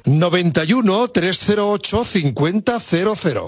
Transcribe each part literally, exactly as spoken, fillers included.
noventa y uno, trescientos ocho, cincuenta cero cero.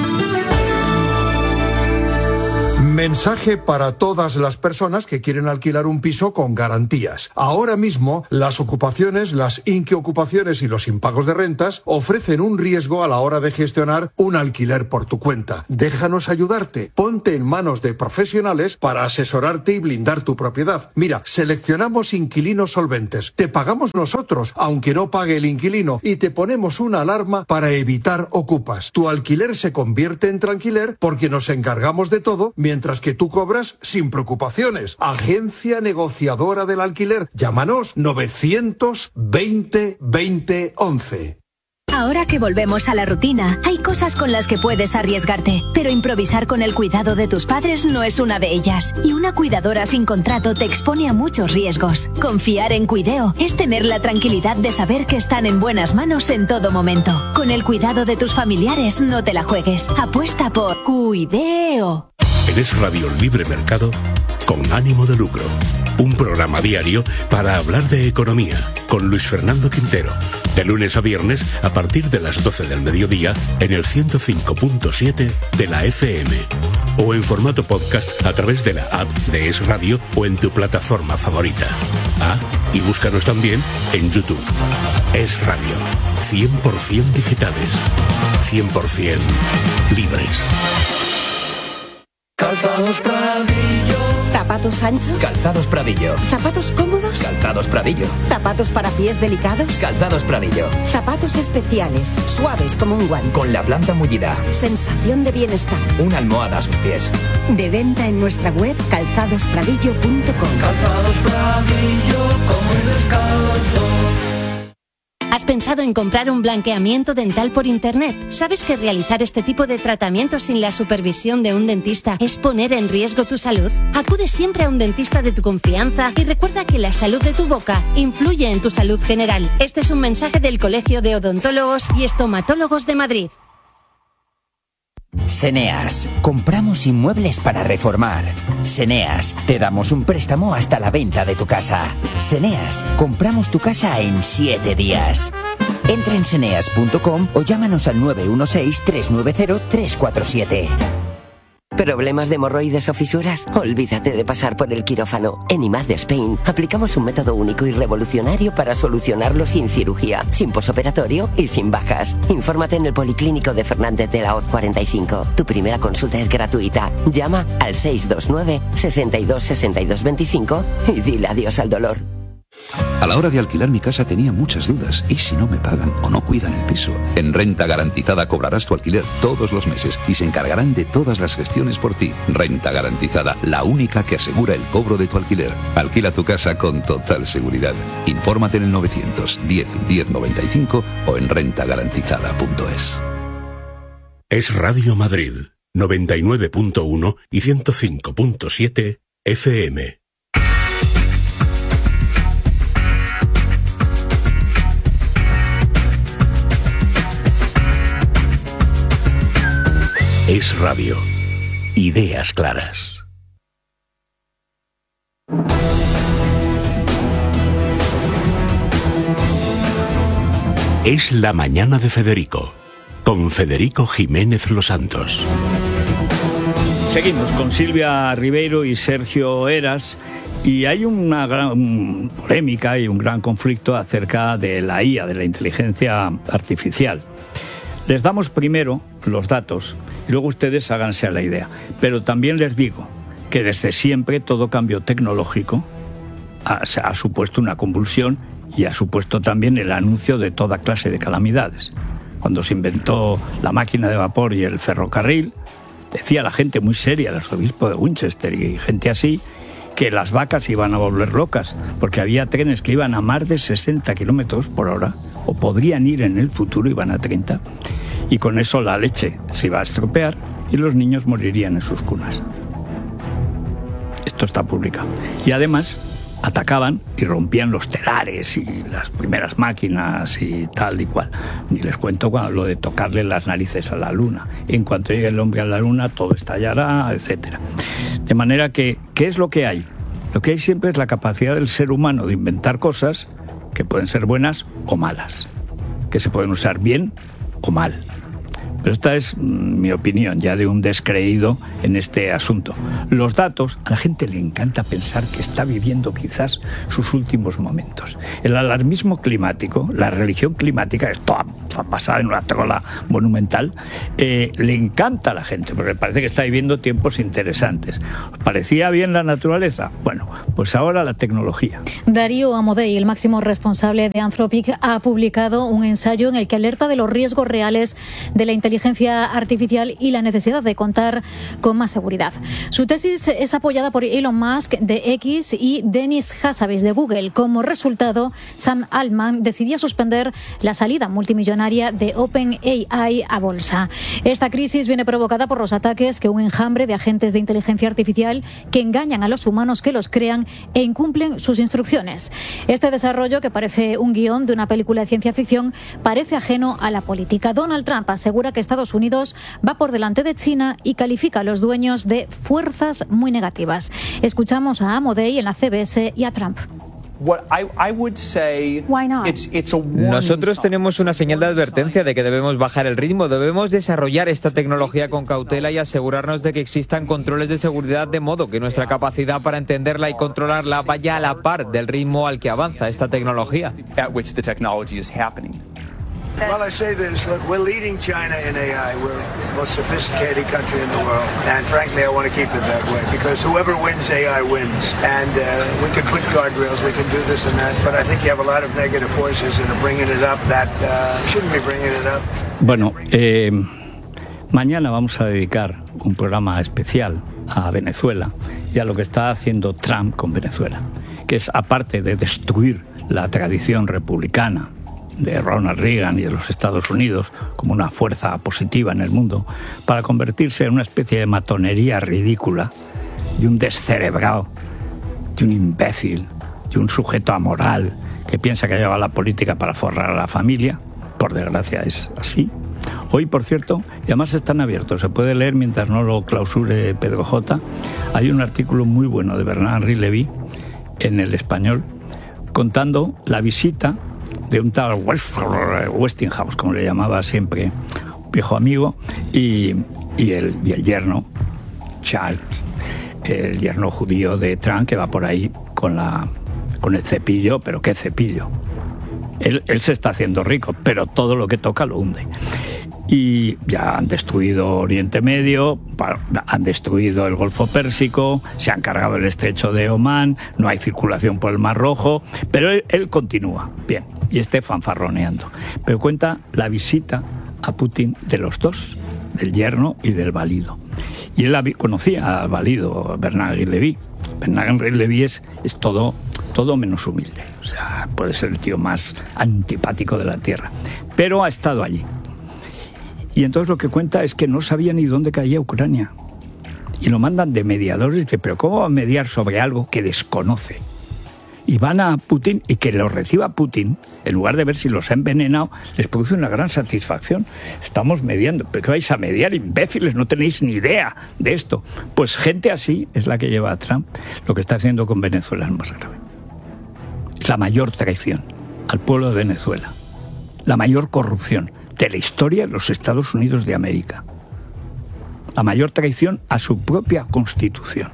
Mensaje para todas las personas que quieren alquilar un piso con garantías. Ahora mismo, las ocupaciones, las inquiocupaciones y los impagos de rentas ofrecen un riesgo a la hora de gestionar un alquiler por tu cuenta. Déjanos ayudarte. Ponte en manos de profesionales para asesorarte y blindar tu propiedad. Mira, seleccionamos inquilinos solventes. Te pagamos nosotros, aunque no pague el inquilino, y te ponemos una alarma para evitar ocupas. Tu alquiler se convierte en tranquiler porque nos encargamos de todo, mientras que tú cobras sin preocupaciones. Agencia negociadora del alquiler. Llámanos novecientos veinte veinte once. Ahora que volvemos a la rutina, hay cosas con las que puedes arriesgarte, pero improvisar con el cuidado de tus padres no es una de ellas. Y una cuidadora sin contrato te expone a muchos riesgos. Confiar en Cuideo es tener la tranquilidad de saber que están en buenas manos en todo momento. Con el cuidado de tus familiares, no te la juegues. Apuesta por Cuideo. En Es Radio Libre Mercado, con ánimo de lucro. Un programa diario para hablar de economía, con Luis Fernando Quintero. De lunes a viernes, a partir de las doce del mediodía, en el ciento cinco punto siete de la F M. O en formato podcast a través de la app de Es Radio o en tu plataforma favorita. Ah, y búscanos también en YouTube. Es Radio. cien por ciento digitales. cien por ciento libres. Calzados Pradillo. ¿Zapatos anchos? Calzados Pradillo. ¿Zapatos cómodos? Calzados Pradillo. ¿Zapatos para pies delicados? Calzados Pradillo. Zapatos especiales, suaves como un guante. Con la planta mullida. Sensación de bienestar. Una almohada a sus pies. De venta en nuestra web calzados pradillo punto com. Calzados Pradillo, como el descalzo. ¿Has pensado en comprar un blanqueamiento dental por internet? ¿Sabes que realizar este tipo de tratamientos sin la supervisión de un dentista es poner en riesgo tu salud? Acude siempre a un dentista de tu confianza y recuerda que la salud de tu boca influye en tu salud general. Este es un mensaje del Colegio de Odontólogos y Estomatólogos de Madrid. Seneas, compramos inmuebles para reformar. Seneas, te damos un préstamo hasta la venta de tu casa. Seneas, compramos tu casa en siete días. Entra en seneas punto com o llámanos al nueve uno seis, tres nueve cero, tres cuatro siete. ¿Problemas de hemorroides o fisuras? Olvídate de pasar por el quirófano. En I M A D de Spain aplicamos un método único y revolucionario para solucionarlo sin cirugía, sin posoperatorio y sin bajas. Infórmate en el Policlínico de Fernández de la Hoz cuarenta y cinco. Tu primera consulta es gratuita. Llama al seis dos nueve, seis dos, seis dos dos cinco y dile adiós al dolor. A la hora de alquilar mi casa tenía muchas dudas. ¿Y si no me pagan o no cuidan el piso? En Renta Garantizada cobrarás tu alquiler todos los meses y se encargarán de todas las gestiones por ti. Renta Garantizada, la única que asegura el cobro de tu alquiler. Alquila tu casa con total seguridad. Infórmate en el novecientos diez, diez noventa y cinco o en renta garantizada punto es. Es Radio Madrid, noventa y nueve punto uno y ciento cinco punto siete F M. Es Radio. Ideas claras. Es la mañana de Federico, con Federico Jiménez Los Santos. Seguimos con Silvia Ribeiro y Sergio Heras, y hay una gran polémica y un gran conflicto acerca de la I A, de la inteligencia artificial. Les damos primero los datos y luego ustedes háganse a la idea. Pero también les digo que desde siempre todo cambio tecnológico ha, ha supuesto una convulsión y ha supuesto también el anuncio de toda clase de calamidades. Cuando se inventó la máquina de vapor y el ferrocarril, decía la gente muy seria, el arzobispo de Winchester y gente así, que las vacas iban a volver locas, porque había trenes que iban a más de sesenta kilómetros por hora, o podrían ir en el futuro, iban a treinta, y con eso la leche se iba a estropear y los niños morirían en sus cunas. Esto está publicado. Y además atacaban y rompían los telares y las primeras máquinas y tal y cual. Ni les cuento cuando lo de tocarle las narices a la luna. En cuanto llegue el hombre a la luna, todo estallará, etcétera. De manera que, ¿qué es lo que hay? Lo que hay siempre es la capacidad del ser humano de inventar cosas que pueden ser buenas o malas. que se pueden usar bien o mal. Pero esta es mi opinión, ya de un descreído en este asunto. Los datos, a la gente le encanta pensar que está viviendo quizás sus últimos momentos. El alarmismo climático, la religión climática, esto basada en una trola monumental, eh, le encanta a la gente, porque parece que está viviendo tiempos interesantes. ¿Os parecía bien la naturaleza? Bueno, pues ahora la tecnología. Darío Amodei, el máximo responsable de Anthropic, ha publicado un ensayo en el que alerta de los riesgos reales de la inteligencia artificial y la necesidad de contar con más seguridad. Su tesis es apoyada por Elon Musk de X y Denis Hassabis de Google. Como resultado, Sam Altman decidió suspender la salida multimillonaria de OpenAI a bolsa. Esta crisis viene provocada por los ataques que un enjambre de agentes de inteligencia artificial que engañan a los humanos que los crean e incumplen sus instrucciones. Este desarrollo, que parece un guión de una película de ciencia ficción, parece ajeno a la política. Donald Trump asegura que Estados Unidos va por delante de China y califica a los dueños de fuerzas muy negativas. Escuchamos a Amodei en la C B S y a Trump. Nosotros tenemos una señal de advertencia de que debemos bajar el ritmo, debemos desarrollar esta tecnología con cautela y asegurarnos de que existan controles de seguridad de modo que nuestra capacidad para entenderla y controlarla vaya a la par del ritmo al que avanza esta tecnología. Well, I say this, look, we're leading China in A I. We're the most sophisticated country in the world. And frankly, I want to keep it that way because whoever wins A I wins. And uh, we can put guardrails, we can do this and that, but I think you have a lot of negative forces that are bringing it up that uh, shouldn't be bringing it up. Bueno, eh, mañana vamos a dedicar un programa especial a Venezuela y a lo que está haciendo Trump con Venezuela, que es, aparte de destruir la tradición republicana de Ronald Reagan y de los Estados Unidos como una fuerza positiva en el mundo, para convertirse en una especie de matonería ridícula, de un descerebrado, de un imbécil, de un sujeto amoral que piensa que lleva la política para forrar a la familia. Por desgracia es así. Hoy, por cierto, y además están abiertos, se puede leer mientras no lo clausure Pedro J. Hay un artículo muy bueno de Bernard-Henri Lévy en El Español contando la visita de un tal Westinghouse, como le llamaba siempre, viejo amigo, y, y, el, y el yerno, Charles, el yerno judío de Trump, que va por ahí con, la, con el cepillo, pero ¿qué cepillo? Él, él se está haciendo rico, pero todo lo que toca lo hunde. Y ya han destruido Oriente Medio, han destruido el Golfo Pérsico, se han cargado el estrecho de Omán, no hay circulación por el Mar Rojo, pero él, él continúa, bien, y esté fanfarroneando. Pero cuenta la visita a Putin de los dos, del yerno y del valido. Y él conocía al valido, Bernard-Henri Lévy. Bernard-Henri Lévy es, es todo, todo menos humilde, o sea, puede ser el tío más antipático de la Tierra, pero ha estado allí. Y entonces lo que cuenta es que no sabía ni dónde caía Ucrania. Y lo mandan de mediadores y dice, pero ¿cómo va a mediar sobre algo que desconoce? Y van a Putin, y que lo reciba Putin, en lugar de ver si los ha envenenado, les produce una gran satisfacción. Estamos mediando. ¿Pero qué vais a mediar, imbéciles? No tenéis ni idea de esto. Pues gente así es la que lleva a Trump. Lo que está haciendo con Venezuela es más grave. Es la mayor traición al pueblo de Venezuela. La mayor corrupción de la historia de los Estados Unidos de América. La mayor traición a su propia Constitución.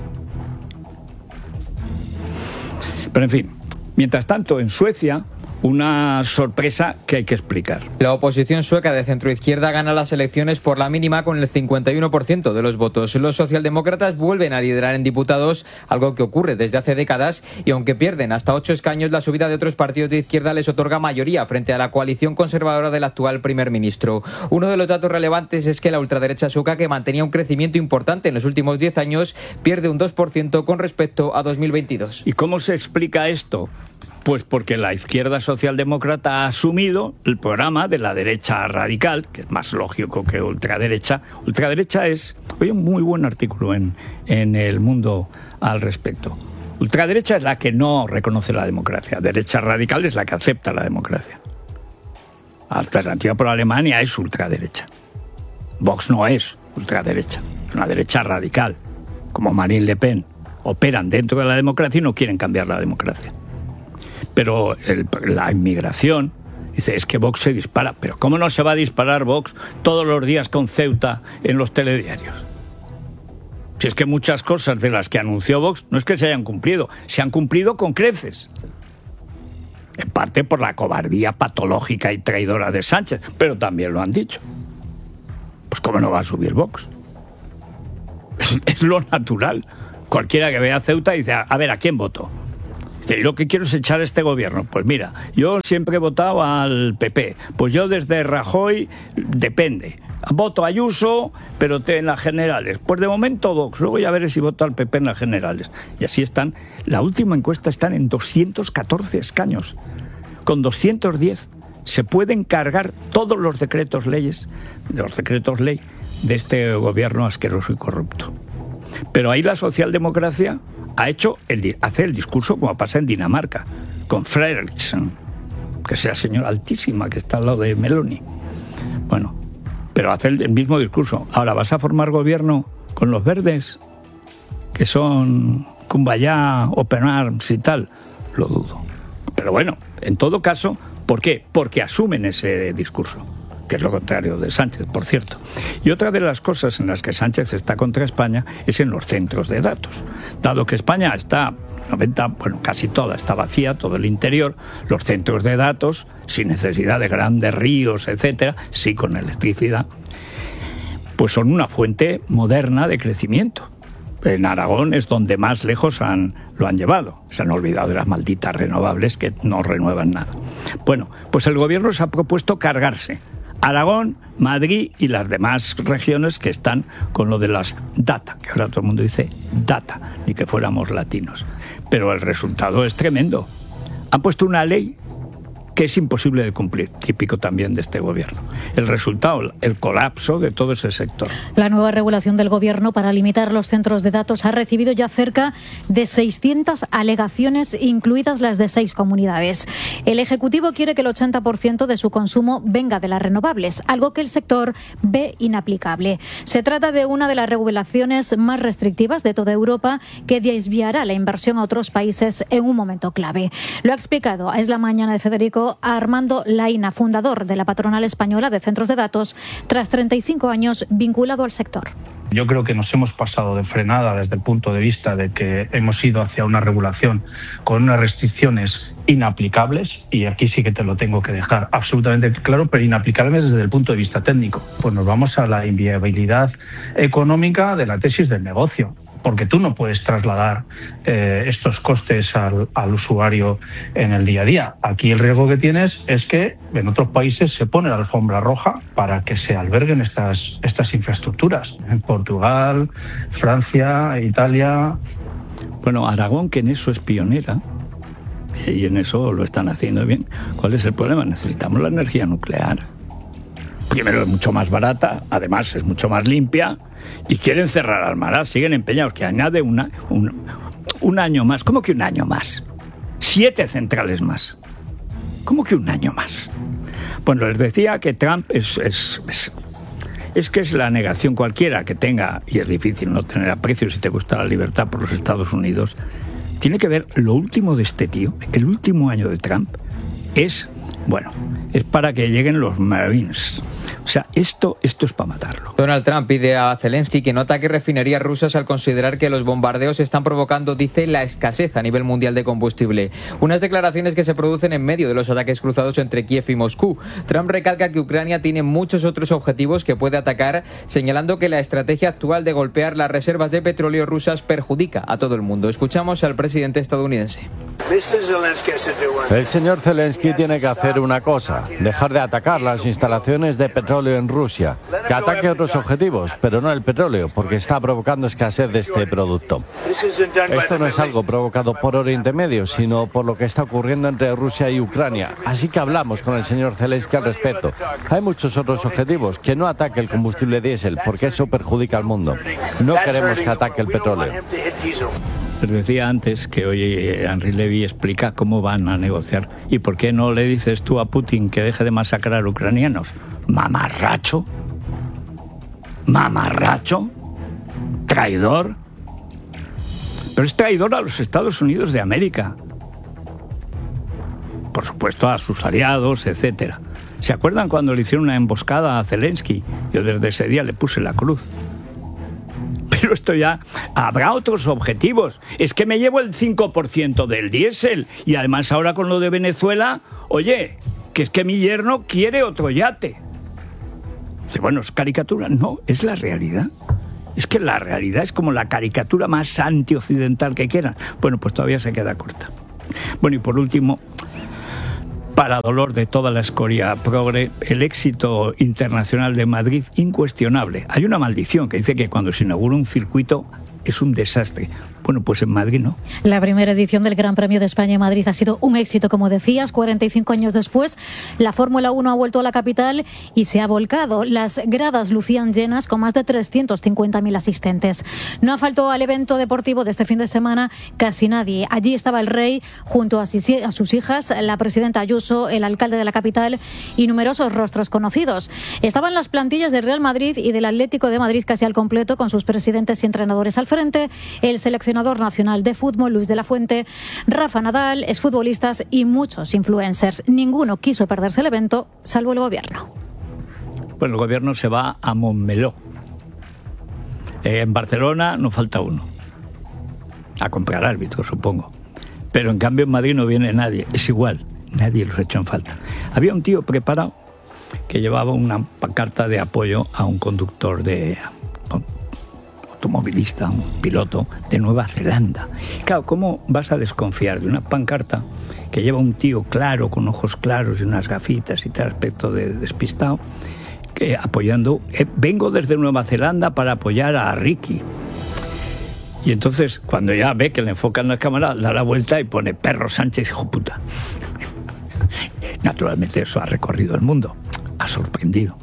Pero en fin, mientras tanto, en Suecia, una sorpresa que hay que explicar. La oposición sueca de centroizquierda gana las elecciones por la mínima con el cincuenta y uno por ciento de los votos. Los socialdemócratas vuelven a liderar en diputados, algo que ocurre desde hace décadas, y aunque pierden hasta ocho escaños, la subida de otros partidos de izquierda les otorga mayoría frente a la coalición conservadora del actual primer ministro. Uno de los datos relevantes es que la ultraderecha sueca, que mantenía un crecimiento importante en los últimos diez años, pierde un dos por ciento con respecto a dos mil veintidós. ¿Y cómo se explica esto? Pues porque la izquierda socialdemócrata ha asumido el programa de la derecha radical, que es más lógico que ultraderecha. Ultraderecha es... Hay un muy buen artículo en, en El Mundo al respecto. Ultraderecha es la que no reconoce la democracia. Derecha radical es la que acepta la democracia. Alternativa por Alemania es ultraderecha. Vox no es ultraderecha, es una derecha radical. Como Marine Le Pen. Operan dentro de la democracia y no quieren cambiar la democracia. Pero el, la inmigración Dice, es que Vox se dispara. Pero ¿cómo no se va a disparar Vox todos los días con Ceuta en los telediarios? Si es que muchas cosas de las que anunció Vox no es que se hayan cumplido, se han cumplido con creces. En parte por la cobardía patológica y traidora de Sánchez, pero también lo han dicho. Pues ¿cómo no va a subir Vox? Es, es lo natural. Cualquiera que vea Ceuta dice, a ver, ¿a quién voto? Dice, lo que quiero es echar este gobierno. Pues mira, yo siempre he votado al P P. Pues yo desde Rajoy, depende. Voto a Ayuso, pero te, en las generales. Pues de momento Vox, luego ya veré si voto al P P en las generales. Y así están. La última encuesta están en doscientos catorce escaños. Con doscientos diez se pueden cargar todos los decretos leyes, de los decretos ley de este gobierno asqueroso y corrupto. Pero ahí la socialdemocracia ha hecho el, hace el discurso como pasa en Dinamarca, con Frederiksen, que sea señora altísima que está al lado de Meloni. Bueno, pero hace el, el mismo discurso. Ahora, ¿vas a formar gobierno con los verdes, que son Cumbayá, Open Arms y tal? Lo dudo. Pero bueno, en todo caso, ¿por qué? Porque asumen ese discurso, que es lo contrario de Sánchez, por cierto. Y otra de las cosas en las que Sánchez está contra España es en los centros de datos. Dado que España está, noventa, bueno, casi toda está vacía, todo el interior, los centros de datos, sin necesidad de grandes ríos, etcétera, sí con electricidad, pues son una fuente moderna de crecimiento. En Aragón es donde más lejos han, lo han llevado. Se han olvidado de las malditas renovables que no renuevan nada. Bueno, pues el gobierno se ha propuesto cargarse Aragón, Madrid y las demás regiones que están con lo de las data, que ahora todo el mundo dice data, ni que fuéramos latinos. Pero el resultado es tremendo. Han puesto una ley que es imposible de cumplir, típico también de este gobierno. El resultado, el colapso de todo ese sector. La nueva regulación del gobierno para limitar los centros de datos ha recibido ya cerca de seiscientas alegaciones, incluidas las de seis comunidades. El Ejecutivo quiere que el ochenta por ciento de su consumo venga de las renovables, algo que el sector ve inaplicable. Se trata de una de las regulaciones más restrictivas de toda Europa que desviará la inversión a otros países en un momento clave. Lo ha explicado a Es la Mañana de Federico a Armando Laina, fundador de la Patronal Española de Centros de Datos, tras treinta y cinco años vinculado al sector. Yo creo que nos hemos pasado de frenada desde el punto de vista de que hemos ido hacia una regulación con unas restricciones inaplicables, y aquí sí que te lo tengo que dejar absolutamente claro, pero inaplicables desde el punto de vista técnico. Pues nos vamos a la inviabilidad económica de la tesis del negocio, porque tú no puedes trasladar eh, estos costes al, al usuario en el día a día. Aquí el riesgo que tienes es que en otros países se pone la alfombra roja para que se alberguen estas, estas infraestructuras. En Portugal, Francia, Italia. Bueno, Aragón, que en eso es pionera, y en eso lo están haciendo bien. ¿Cuál es el problema? Necesitamos la energía nuclear. Primero, es mucho más barata, además es mucho más limpia, y quieren cerrar Almaraz, siguen empeñados, que añade una, un, un año más. ¿Cómo que un año más? Siete centrales más. ¿Cómo que un año más? Bueno, les decía que Trump es, es, es, es que es la negación cualquiera que tenga, y es difícil no tener aprecio si te gusta la libertad por los Estados Unidos. Tiene que ver lo último de este tío, el último año de Trump, es, bueno, es para que lleguen los Marines. O sea, esto, esto es para matarlo. Donald Trump pide a Zelensky que no ataque refinerías rusas al considerar que los bombardeos están provocando, dice, la escasez a nivel mundial de combustible. Unas declaraciones que se producen en medio de los ataques cruzados entre Kiev y Moscú. Trump recalca que Ucrania tiene muchos otros objetivos que puede atacar, señalando que la estrategia actual de golpear las reservas de petróleo rusas perjudica a todo el mundo. Escuchamos al presidente estadounidense. El señor Zelensky tiene que hacer una cosa, dejar de atacar las instalaciones de petróleo en Rusia, que ataque otros objetivos, pero no el petróleo, porque está provocando escasez de este producto. Esto no es algo provocado por Oriente Medio, sino por lo que está ocurriendo entre Rusia y Ucrania. Así que hablamos con el señor Zelensky al respecto. Hay muchos otros objetivos, que no ataque el combustible diésel, porque eso perjudica al mundo. No queremos que ataque el petróleo. Les decía antes que hoy Henry Levy explica cómo van a negociar. ¿Y por qué no le dices tú a Putin que deje de masacrar ucranianos? Mamarracho, mamarracho, traidor. Pero es traidor a los Estados Unidos de América. por supuesto a sus aliados, etcétera. ¿Se acuerdan cuando le hicieron una emboscada a Zelensky? Yo desde ese día le puse la cruz. Pero esto ya, habrá otros objetivos. Es que me llevo el cinco por ciento del diésel y además ahora con lo de Venezuela, oye, que es que mi yerno quiere otro yate. Dice, bueno, ¿es caricatura? No, es la realidad. Es que la realidad es como la caricatura más antioccidental que quieran. Bueno, pues todavía se queda corta. Bueno, y por último, para dolor de toda la escoria progre, el éxito internacional de Madrid incuestionable. Hay una maldición que dice que cuando se inaugura un circuito es un desastre. Bueno, pues en Madrid no. La primera edición del Gran Premio de España en Madrid ha sido un éxito, como decías. cuarenta y cinco años después, la Fórmula uno ha vuelto a la capital y se ha volcado. Las gradas lucían llenas con más de trescientos cincuenta mil asistentes. No ha faltado al evento deportivo de este fin de semana casi nadie. Allí estaba el rey junto a sus hijas, la presidenta Ayuso, el alcalde de la capital y numerosos rostros conocidos. Estaban las plantillas del Real Madrid y del Atlético de Madrid casi al completo, con sus presidentes y entrenadores al frente, el seleccionador nacional de fútbol, Luis de la Fuente, Rafa Nadal, exfutbolistas y muchos influencers. Ninguno quiso perderse el evento, salvo el gobierno. Bueno, el gobierno se va a Montmeló. Eh, en Barcelona no falta uno. A comprar árbitros, supongo. Pero en cambio en Madrid no viene nadie. Es igual, nadie los echa en falta. Había un tío preparado que llevaba una pancarta de apoyo a un conductor de automovilista, un piloto de Nueva Zelanda. Claro, ¿cómo vas a desconfiar de una pancarta que lleva un tío claro, con ojos claros y unas gafitas y tal, aspecto de despistado, que apoyando, eh, vengo desde Nueva Zelanda para apoyar a Ricky? Y entonces, cuando ya ve que le enfocan la cámara, da la vuelta y pone Perro Sánchez, hijo puta. Naturalmente eso ha recorrido el mundo, ha sorprendido.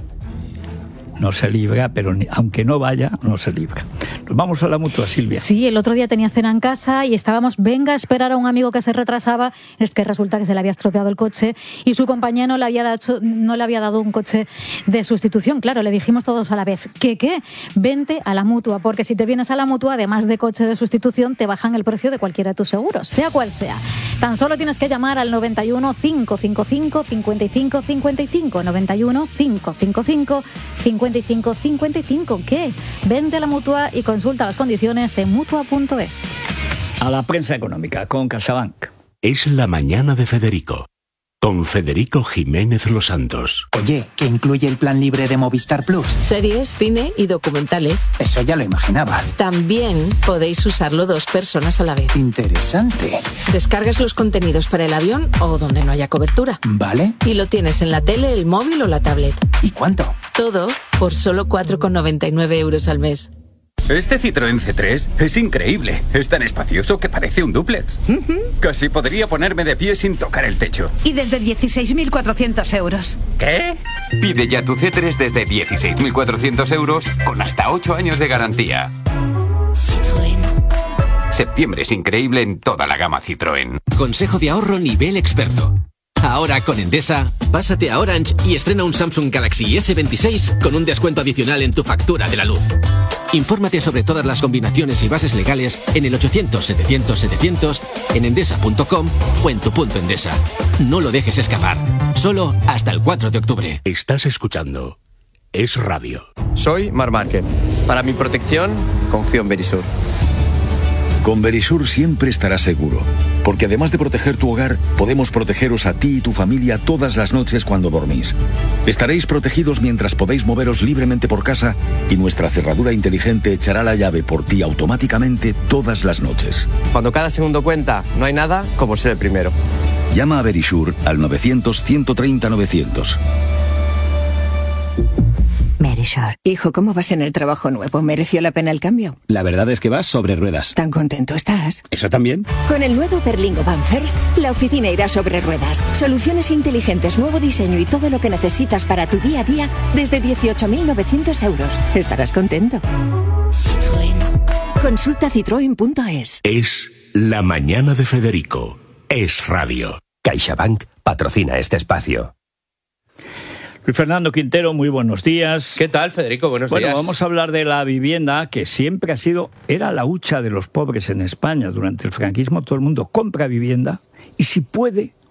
No se libra, pero ni, aunque no vaya, no se libra. Nos vamos a la Mutua, Silvia. Sí, el otro día tenía cena en casa y estábamos, venga a esperar a un amigo que se retrasaba. Es que resulta que se le había estropeado el coche y su compañía no le había dado, no le había dado un coche de sustitución. Claro, le dijimos todos a la vez, ¿qué qué? Vente a la Mutua, porque si te vienes a la Mutua, además de coche de sustitución, te bajan el precio de cualquiera de tus seguros, sea cual sea. Tan solo tienes que llamar al noventa y uno, cinco cinco cinco, cincuenta y cinco cincuenta y cinco, noventa y uno, cinco cinco cinco, cincuenta y cinco cincuenta y cinco. ¿Qué? Vente a la Mutua y consulta las condiciones en mutua punto es. A la prensa económica con CaixaBank. Es la mañana de Federico, con Federico Jiménez Los Santos. Oye, ¿qué incluye el plan libre de Movistar Plus? Series, cine y documentales. Eso ya lo imaginaba. También podéis usarlo dos personas a la vez. Interesante. Descargas los contenidos para el avión o donde no haya cobertura. Vale. Y lo tienes en la tele, el móvil o la tablet. ¿Y cuánto? Todo por solo cuatro con noventa y nueve euros al mes. Este Citroën C tres es increíble. Es tan espacioso que parece un dúplex. Uh-huh. Casi podría ponerme de pie sin tocar el techo. Y desde dieciséis mil cuatrocientos euros. ¿Qué? Pide ya tu C tres desde dieciséis mil cuatrocientos euros con hasta ocho años de garantía. Citroën. Septiembre es increíble en toda la gama Citroën. Consejo de ahorro nivel experto. Ahora con Endesa, pásate a Orange y estrena un Samsung Galaxy ese veintiséis con un descuento adicional en tu factura de la luz. Infórmate sobre todas las combinaciones y bases legales en el ochocientos, setecientos, setecientos, en endesa punto com o en tu punto Endesa. No lo dejes escapar. Solo hasta el cuatro de octubre. Estás escuchando Es Radio. Soy Mar Márquez. Para mi protección, confío en Verisur. Con Verisur siempre estarás seguro, porque además de proteger tu hogar, podemos protegeros a ti y tu familia todas las noches cuando dormís. Estaréis protegidos mientras podéis moveros libremente por casa y nuestra cerradura inteligente echará la llave por ti automáticamente todas las noches. Cuando cada segundo cuenta, no hay nada como ser el primero. Llama a Verisur al novecientos, ciento treinta, novecientos. Verisur. Hijo, ¿cómo vas en el trabajo nuevo? ¿Mereció la pena el cambio? La verdad es que vas sobre ruedas. ¿Tan contento estás? ¿Eso también? Con el nuevo Berlingo Van First, la oficina irá sobre ruedas. Soluciones inteligentes, nuevo diseño y todo lo que necesitas para tu día a día desde dieciocho mil novecientos euros. Estarás contento. Citroën. Consulta citroen punto es. Es la mañana de Federico. Es Radio. CaixaBank patrocina este espacio. Luis Fernando Quintero, muy buenos días. ¿Qué tal, Federico? Buenos bueno, días. Bueno, vamos a hablar de la vivienda, que siempre ha sido, era la hucha de los pobres en España. Durante el franquismo todo el mundo compra vivienda y si puede,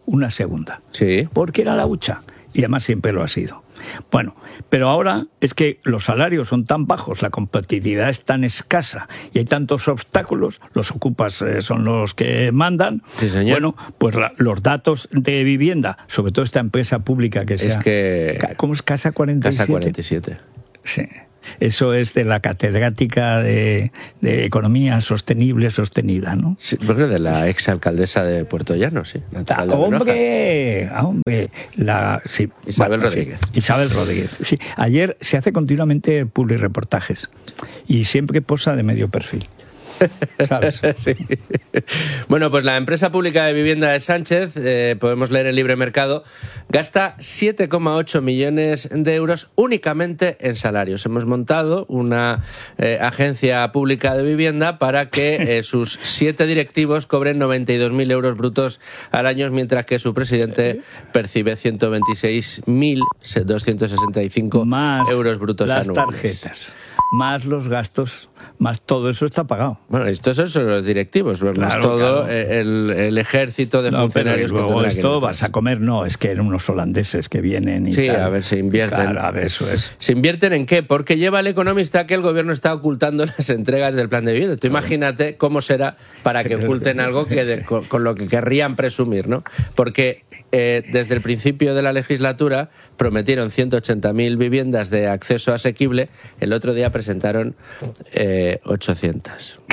una segunda. Sí. Porque era la hucha, y además siempre lo ha sido. Bueno, pero ahora es que los salarios son tan bajos, la competitividad es tan escasa y hay tantos obstáculos, los ocupas eh, son los que mandan. Sí, señor. Bueno, pues la, los datos de vivienda, sobre todo esta empresa pública que sea... Es que... ¿Cómo es? Casa cuarenta y siete. Casa cuarenta y siete. Sí. Eso es de la catedrática de, de Economía Sostenible Sostenida, ¿no? Sí, bueno, de la exalcaldesa de Puerto Llano, sí. Ah, ¡Hombre! Ah, ¡Hombre! La, sí, Isabel bueno, Rodríguez. Sí, Isabel Rodríguez. Sí. Ayer se hace continuamente publireportajes y siempre posa de medio perfil. ¿Sabes? Sí. Bueno, pues la empresa pública de vivienda de Sánchez, eh, podemos leer en Libre Mercado, gasta siete coma ocho millones de euros únicamente en salarios. Hemos montado una eh, agencia pública de vivienda para que eh, sus siete directivos cobren noventa y dos mil euros brutos al año, mientras que su presidente percibe ciento veintiséis mil doscientos sesenta y cinco más euros brutos las anuales. Tarjetas, más los gastos, más todo eso está pagado. Bueno, estos son los directivos, más Claro, todo claro. el, el ejército de No, funcionarios. pero y que luego tendrá que esto meter. vas a comer, no, es que eran unos holandeses que vienen y Sí, tal. a ver, se invierten. Claro, a ver, eso es. ¿Se invierten en qué? Porque lleva el economista que el gobierno está ocultando las entregas del plan de vivienda. Tú imagínate cómo será para que oculten algo que de- con, con lo que querrían presumir, ¿no? Porque eh, desde el principio de la legislatura prometieron ciento ochenta mil viviendas de acceso asequible. El otro día presentaron eh, ochocientas.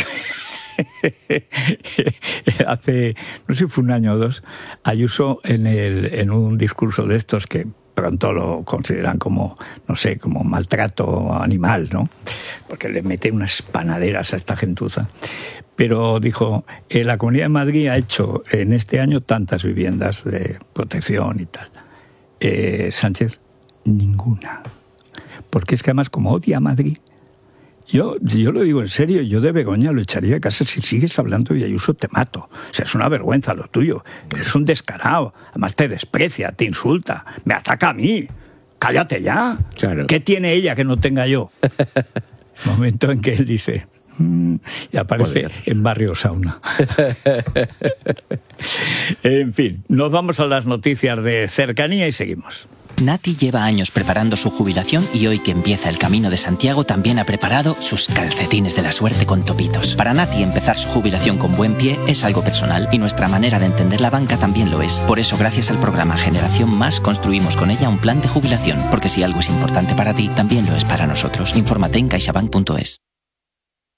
Hace, no sé si fue un año o dos, Ayuso en, el, en un discurso de estos que pronto lo consideran como, no sé, como maltrato animal, ¿no? Porque le mete unas panaderas a esta gentuza. Pero dijo, eh, la Comunidad de Madrid ha hecho en este año tantas viviendas de protección y tal. Eh, Sánchez, ninguna. Porque es que además, como odia a Madrid, Yo, yo lo digo en serio, yo de Begoña lo echaría de casa. Si sigues hablando de Ayuso te mato. O sea, es una vergüenza lo tuyo. Eres un descarado. Además te desprecia, te insulta, me ataca a mí. Cállate ya. Claro. ¿Qué tiene ella que no tenga yo? Momento en que él dice... Mm, y aparece Joder. en Barrio Sauna. En fin, nos vamos a las noticias de cercanía y seguimos. Nati lleva años preparando su jubilación y hoy que empieza el Camino de Santiago también ha preparado sus calcetines de la suerte con topitos. Para Nati empezar su jubilación con buen pie es algo personal y nuestra manera de entender la banca también lo es. Por eso gracias al programa Generación Más construimos con ella un plan de jubilación, porque si algo es importante para ti, también lo es para nosotros. Infórmate en caixabank punto es.